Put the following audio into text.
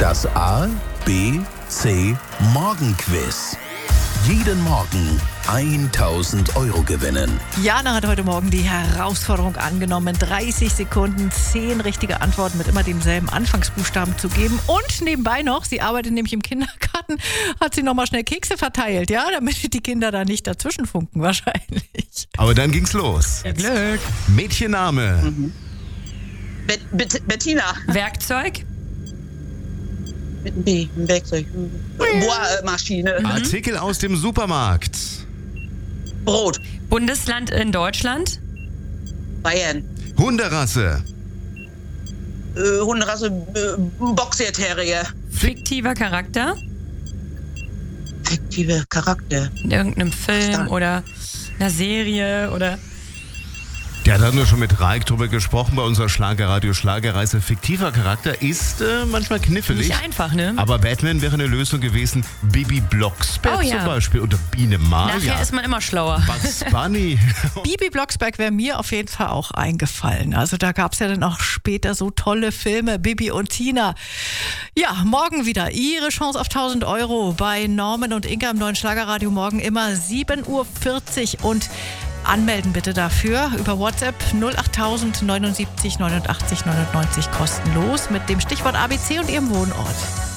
Das A, B, C Morgenquiz. Jeden Morgen 1.000 Euro gewinnen. Jana hat heute Morgen die Herausforderung angenommen, 30 Sekunden 10 richtige Antworten mit immer demselben Anfangsbuchstaben zu geben. Und nebenbei noch, sie arbeitet nämlich im Kindergarten, hat sie nochmal schnell Kekse verteilt, ja, damit die Kinder da nicht dazwischen funken wahrscheinlich. Aber dann ging's los. Glück. Mädchenname. Bettina. Werkzeug. Mit einem B, ein Werkzeug. Bohrmaschine. Artikel aus dem Supermarkt. Brot. Bundesland in Deutschland. Bayern. Hunderasse. Hunderasse. Boxer Terrier. Fiktiver Charakter. Fiktive Charakter. In irgendeinem Film oder einer Serie oder... Ja, da hatten wir schon mit Raik drüber gesprochen bei unserer Schlagerradio-Schlagerreise. Fiktiver Charakter ist manchmal knifflig. Nicht einfach, ne? Aber Batman wäre eine Lösung gewesen. Bibi Blocksberg zum Beispiel oder Biene Maya. Nachher ist man immer schlauer. Bugs Bunny. Bibi Blocksberg wäre mir auf jeden Fall auch eingefallen. Also da gab es ja dann auch später so tolle Filme, Bibi und Tina. Ja, morgen wieder Ihre Chance auf 1.000 Euro bei Norman und Inga im neuen Schlagerradio. Morgen immer 7.40 Uhr und anmelden bitte dafür über WhatsApp 08000 79 89 99 kostenlos mit dem Stichwort ABC und Ihrem Wohnort.